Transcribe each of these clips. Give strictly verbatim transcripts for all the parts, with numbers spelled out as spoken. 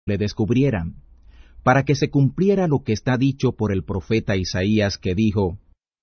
le descubrieran, para que se cumpliera lo que está dicho por el profeta Isaías, que dijo: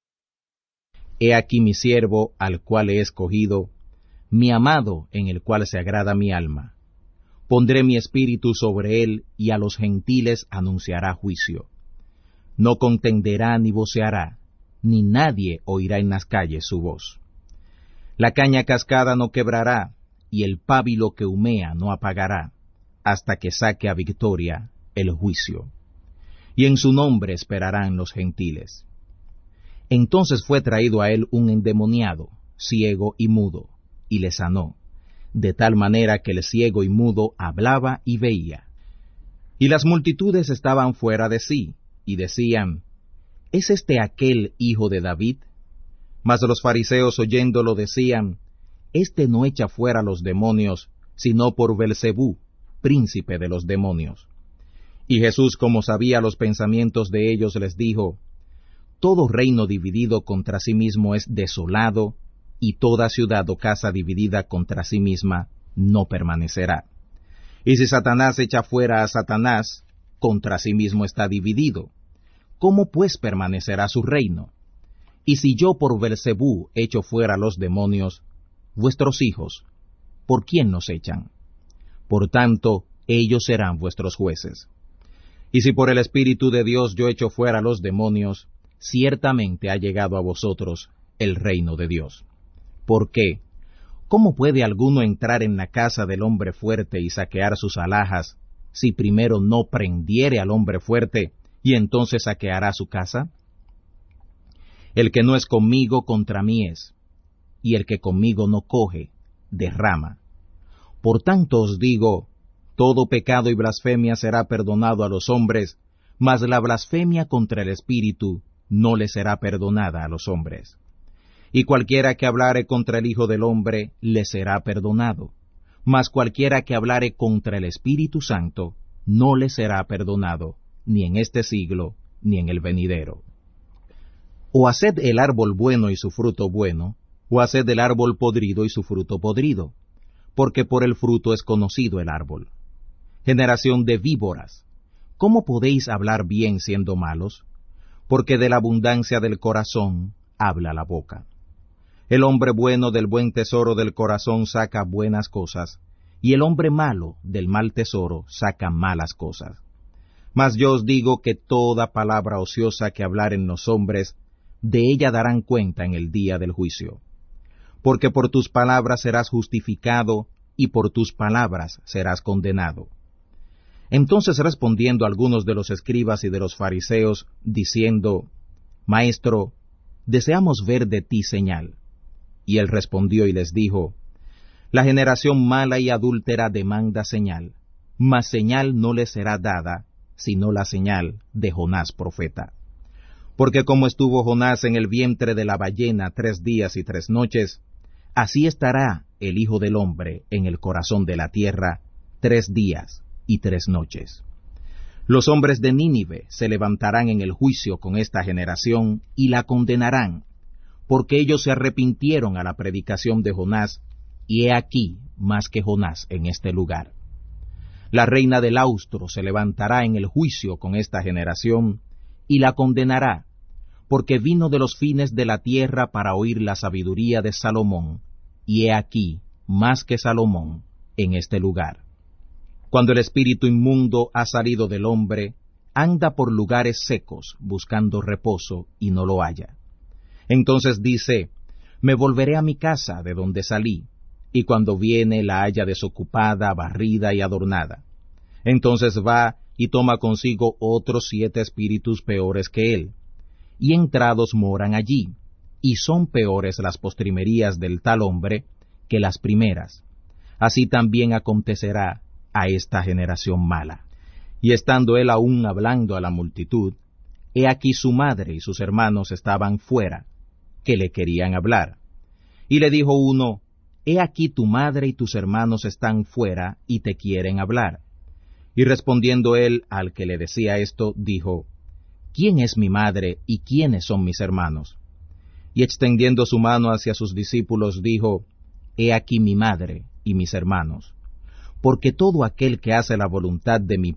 He aquí mi siervo, al cual he escogido, mi amado, en el cual se agrada mi alma. Pondré mi espíritu sobre él, y a los gentiles anunciará juicio. No contenderá ni voceará, ni nadie oirá en las calles su voz. La caña cascada no quebrará, y el pábilo que humea no apagará, hasta que saque a victoria el juicio. Y en su nombre esperarán los gentiles. Entonces fue traído a él un endemoniado, ciego y mudo, y le sanó, de tal manera que el ciego y mudo hablaba y veía. Y las multitudes estaban fuera de sí, y decían: ¿Es este aquel hijo de David? Mas los fariseos, oyéndolo, decían: Este no echa fuera los demonios, sino por Belzebú, príncipe de los demonios. Y Jesús, como sabía los pensamientos de ellos, les dijo: Todo reino dividido contra sí mismo es desolado, y toda ciudad o casa dividida contra sí misma no permanecerá. Y si Satanás echa fuera a Satanás, contra sí mismo está dividido. ¿Cómo pues permanecerá su reino? Y si yo por Belzebú echo fuera los demonios, vuestros hijos, ¿por quién nos echan? Por tanto, ellos serán vuestros jueces. Y si por el Espíritu de Dios yo echo fuera los demonios, ciertamente ha llegado a vosotros el reino de Dios. ¿Por qué? ¿Cómo puede alguno entrar en la casa del hombre fuerte y saquear sus alhajas, si primero no prendiere al hombre fuerte, y entonces saqueará su casa? El que no es conmigo, contra mí es, y el que conmigo no coge, derrama. Por tanto os digo, todo pecado y blasfemia será perdonado a los hombres, mas la blasfemia contra el Espíritu no le será perdonada a los hombres. Y cualquiera que hablare contra el Hijo del Hombre le será perdonado, mas cualquiera que hablare contra el Espíritu Santo no le será perdonado, ni en este siglo, ni en el venidero. O haced el árbol bueno y su fruto bueno, o haced el árbol podrido y su fruto podrido, porque por el fruto es conocido el árbol. Generación de víboras, ¿cómo podéis hablar bien siendo malos? Porque de la abundancia del corazón habla la boca. El hombre bueno del buen tesoro del corazón saca buenas cosas, y el hombre malo del mal tesoro saca malas cosas. Mas yo os digo que toda palabra ociosa que hablaren los hombres, de ella darán cuenta en el día del juicio. Porque por tus palabras serás justificado, y por tus palabras serás condenado. Entonces respondiendo algunos de los escribas y de los fariseos, diciendo: Maestro, deseamos ver de ti señal. Y él respondió y les dijo: La generación mala y adúltera demanda señal, mas señal no le será dada, sino la señal de Jonás profeta. Porque como estuvo Jonás en el vientre de la ballena tres días y tres noches, así estará el Hijo del Hombre en el corazón de la tierra tres días y tres noches. Los hombres de Nínive se levantarán en el juicio con esta generación y la condenarán, porque ellos se arrepintieron a la predicación de Jonás, y he aquí más que Jonás en este lugar. La reina del austro se levantará en el juicio con esta generación, y la condenará, porque vino de los fines de la tierra para oír la sabiduría de Salomón, y he aquí más que Salomón en este lugar. Cuando el espíritu inmundo ha salido del hombre, anda por lugares secos buscando reposo y no lo halla. Entonces dice: Me volveré a mi casa de donde salí, y cuando viene la halla desocupada, barrida y adornada. Entonces va y toma consigo otros siete espíritus peores que él, y entrados moran allí, y son peores las postrimerías del tal hombre que las primeras. Así también acontecerá a esta generación mala. Y estando él aún hablando a la multitud, he aquí su madre y sus hermanos estaban fuera, que le querían hablar. Y le dijo uno: He aquí tu madre y tus hermanos están fuera y te quieren hablar. Y respondiendo él al que le decía esto, dijo: ¿Quién es mi madre y quiénes son mis hermanos? Y extendiendo su mano hacia sus discípulos, dijo: He aquí mi madre y mis hermanos. porque todo aquel que hace la voluntad de mi